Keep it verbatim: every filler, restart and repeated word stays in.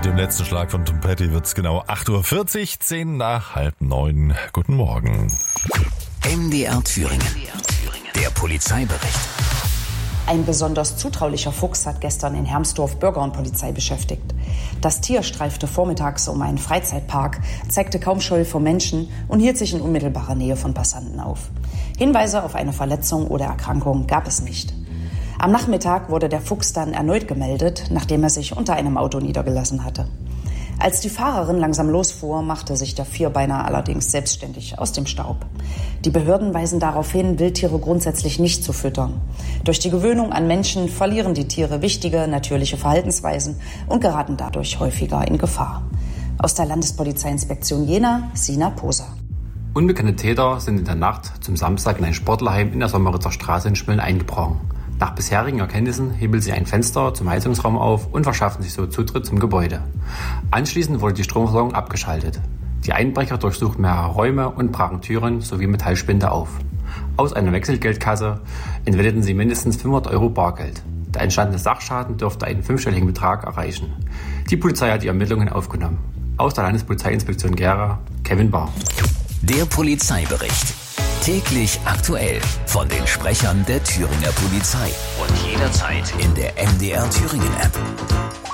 Mit dem letzten Schlag von Tom Petty wird's genau acht Uhr vierzig, zehn nach halb neun. Guten Morgen. M D R Thüringen. Der Polizeibericht. Ein besonders zutraulicher Fuchs hat gestern in Hermsdorf Bürger und Polizei beschäftigt. Das Tier streifte vormittags um einen Freizeitpark, zeigte kaum Scheu vor Menschen und hielt sich in unmittelbarer Nähe von Passanten auf. Hinweise auf eine Verletzung oder Erkrankung gab es nicht. Am Nachmittag wurde der Fuchs dann erneut gemeldet, nachdem er sich unter einem Auto niedergelassen hatte. Als die Fahrerin langsam losfuhr, machte sich der Vierbeiner allerdings selbstständig aus dem Staub. Die Behörden weisen darauf hin, Wildtiere grundsätzlich nicht zu füttern. Durch die Gewöhnung an Menschen verlieren die Tiere wichtige, natürliche Verhaltensweisen und geraten dadurch häufiger in Gefahr. Aus der Landespolizeiinspektion Jena, Sina Poser. Unbekannte Täter sind in der Nacht zum Samstag in ein Sportlerheim in der Sommeritzer Straße in Schmölln eingebrochen. Nach bisherigen Erkenntnissen hebeln sie ein Fenster zum Heizungsraum auf und verschaffen sich so Zutritt zum Gebäude. Anschließend wurde die Stromversorgung abgeschaltet. Die Einbrecher durchsuchten mehrere Räume und brachen Türen sowie Metallspinde auf. Aus einer Wechselgeldkasse entwendeten sie mindestens fünfhundert Euro Bargeld. Der entstandene Sachschaden dürfte einen fünfstelligen Betrag erreichen. Die Polizei hat die Ermittlungen aufgenommen. Aus der Landespolizeiinspektion Gera, Kevin Bahr. Der Polizeibericht. Täglich aktuell von den Sprechern der Thüringer Polizei und jederzeit in der M D R Thüringen App.